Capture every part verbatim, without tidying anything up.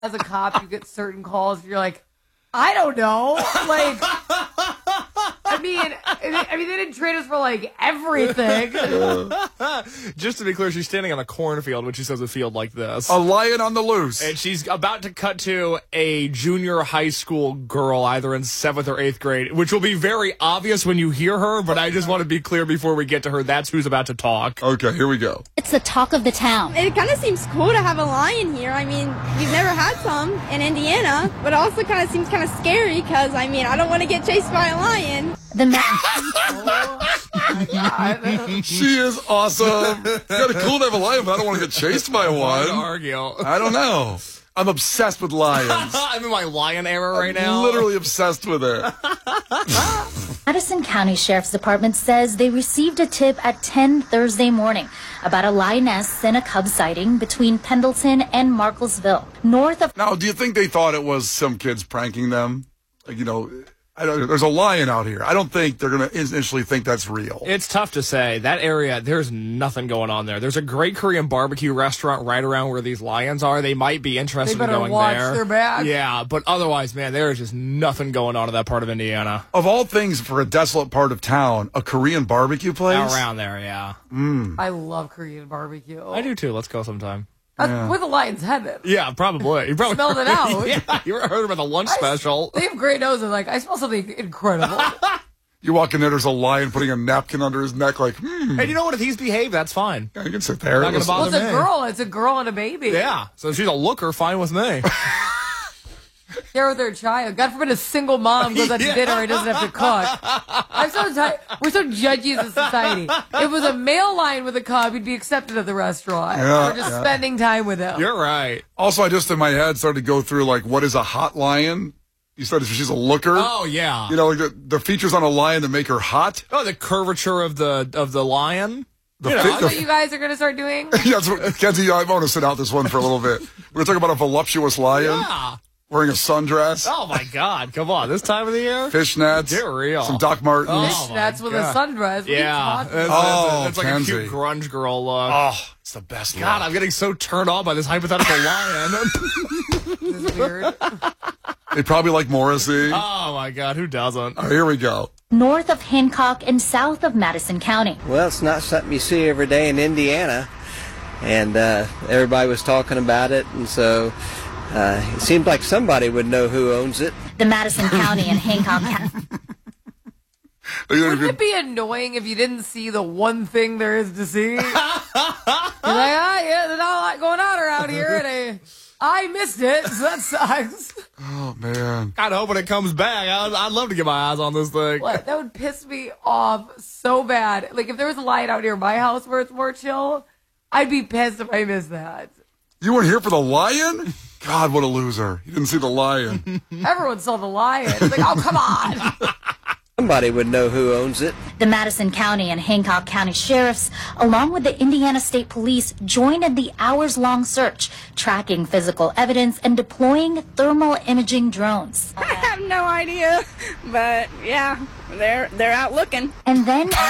as a cop, you get certain calls. You're like, I don't know. Like, I mean, I mean, they didn't train us for like everything. Just to be clear, she's standing on a cornfield when she says a field like this. A lion on the loose. And she's about to cut to a junior high school girl, either in seventh or eighth grade, which will be very obvious when you hear her, but I just want to be clear before we get to her, that's who's about to talk. Okay, here we go. It's the talk of the town. It kind of seems cool to have a lion here. I mean, we've never had some in Indiana, but it also kind of seems kind of scary because, I mean, I don't want to get chased by a lion. The ma- Oh, She is awesome. It's kind of cool to have a lion, but I don't want to get chased by Hard one. to argue. I don't know. I'm obsessed with lions. I'm in my lion era right now. Literally obsessed with it. Madison County Sheriff's Department says they received a tip at ten Thursday morning about a lioness in a cub sighting between Pendleton and Marklesville, north of... Now, do you think they thought it was some kids pranking them? Like, you know, I don't, there's a lion out here. I don't think they're going to initially think that's real. It's tough to say. That area, there's nothing going on there. There's a great Korean barbecue restaurant right around where these lions are. They might be interested They in better going watch there. their back. Yeah, but otherwise, man, there is just nothing going on in that part of Indiana. Of all things for a desolate part of town, a Korean barbecue place? Around there, yeah. I love Korean barbecue. I do too. Let's go sometime. That's Yeah. with a lion's head in. Yeah, probably. You probably Smelled it out. Yeah, you heard about the lunch I- special. They have great noses. Like, I smell something incredible. You walk in there, there's a lion putting a napkin under his neck, like, hmm. And you know what? If he's behaved, that's fine. Yeah, you can sit there. Not gonna Listen. bother Well, it's a me. girl. It's a girl and a baby. Yeah, so if she's a looker, fine with me. Share with their child. God forbid a single mom goes out to Yeah. dinner and doesn't have to cook. I'm so tired. We're so judgy as a society. If it was a male lion with a cub, he'd be accepted at the restaurant. Yeah, We're just yeah. spending time with him. You're right. Also, I just in my head started to go through, like, what is a hot lion? You said she's a looker. Oh, yeah. You know, like the, the features on a lion that make her hot. Oh, the curvature of the of the lion. The You know, fi- I That's what you guys are going to start doing? Yeah, that's what, Kenzie, I want to sit out this one for a little bit. We're talking about a voluptuous lion Yeah. wearing a sundress, Oh my God! Come on, this time of the year. fishnets, Get real. some Doc Martens. Oh, my That's with God. a sundress. What are you Yeah, talking that's, about? that's- Oh, that's like Kenzie. a cute grunge girl look. Oh, it's the best. God, look. I'm getting so turned on by this hypothetical lion. This is weird. They probably like Morrissey. Oh my God, who doesn't? Oh, here we go. north of Hancock and south of Madison County. Well, it's not something you see every day in Indiana, and uh, everybody was talking about it, and so uh, it seemed like somebody would know who owns it. The Madison County and Hancock County. Wouldn't it be annoying if you didn't see the one thing there is to see? You're like, ah, yeah, there's not a lot going on around here, and I, I missed it, so that sucks. Oh, man. God, hoping it comes back. I'd, I'd love to get my eyes on this thing. What? That would piss me off so bad. Like, if there was a lion out near my house where it's more chill, I'd be pissed if I missed that. You weren't here for the lion? God, what a loser. You didn't see the lion. Everyone saw the lion. It's like, oh, come on. Somebody would know who owns it. The Madison County and Hancock County sheriffs, along with the Indiana State Police, joined in the hours-long search, tracking physical evidence and deploying thermal imaging drones. I have no idea, but yeah, they're they're out looking. And then Did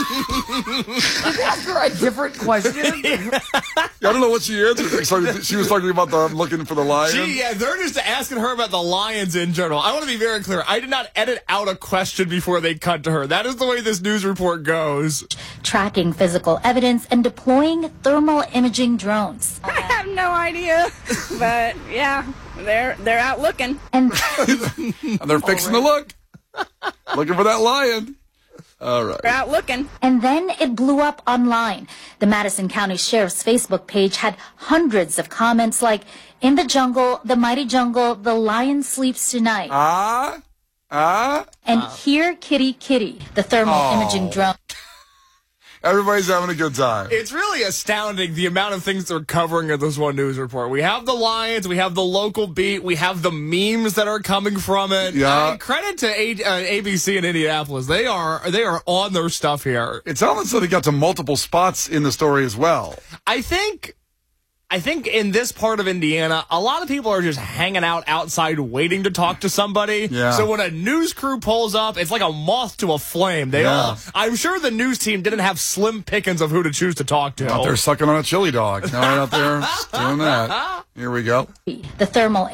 they ask her a different question? I don't know what she answered. So she was talking about the looking for the lion. Gee, yeah, they're just asking her about the lions in general. I want to be very clear. I did not edit out a question before they cut to her. That is the way this news report goes. tracking physical evidence and deploying thermal imaging drones. I have no idea, but yeah, they're they're out looking. And And they're fixing to look. Looking for that lion. All right. They're out looking. And then it blew up online. The Madison County Sheriff's Facebook page had hundreds of comments like, "In the jungle, the mighty jungle, the lion sleeps tonight." Ah? Ah? And "Here, kitty, kitty," the thermal Oh. imaging drone. Everybody's having a good time. It's really astounding the amount of things they're covering in this one news report. We have the lions, we have the local beat, we have the memes that are coming from it. Yeah. Uh, credit to A- uh, A B C in Indianapolis. They are they are on their stuff here. It's almost like they got to multiple spots in the story as well. I think I think in this part of Indiana, a lot of people are just hanging out outside waiting to talk to somebody. Yeah. So when a news crew pulls up, it's like a moth to a flame. They Yeah. all, I'm sure the news team didn't have slim pickings of who to choose to talk to. Out there sucking on a chili dog. Now right out there doing that. Here we go. The thermal